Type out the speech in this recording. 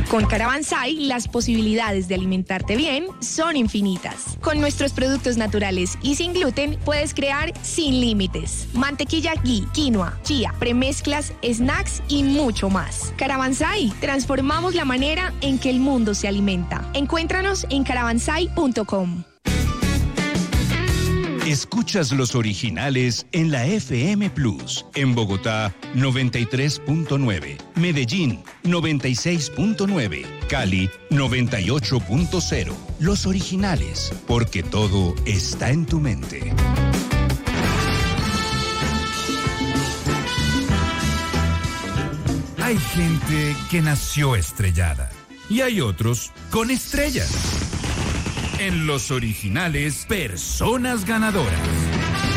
Con Caravanserai, las posibilidades de alimentarte bien son infinitas. Con nuestros productos naturales y sin gluten, puedes crear sin límites. Mantequilla ghee, quinoa, chía, premezclas, snacks y mucho más. Caravanserai, transformamos la manera en que el mundo se alimenta. Encuéntranos en caravanserai.com. Escuchas los originales en la FM Plus. En Bogotá, 93.9. Medellín, 96.9. Cali, 98.0. Los originales, porque todo está en tu mente. Hay gente que nació estrellada y hay otros con estrellas. En los originales, personas ganadoras.